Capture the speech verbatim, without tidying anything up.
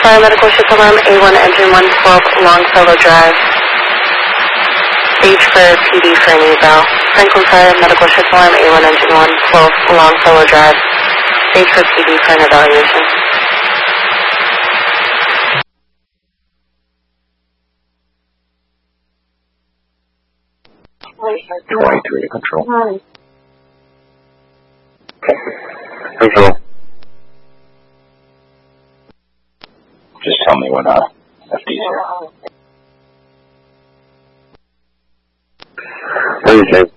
Fire Medical Ship Alarm A one Engine one twelve Longfellow Drive. Stage for P D for an eval. Franklin Fire Medical Ship Alarm A one Engine one twelve Longfellow Drive. Stage for P D for an evaluation. twenty-three to control. Okay. Control. Just tell me when uh, F D's here. Okay.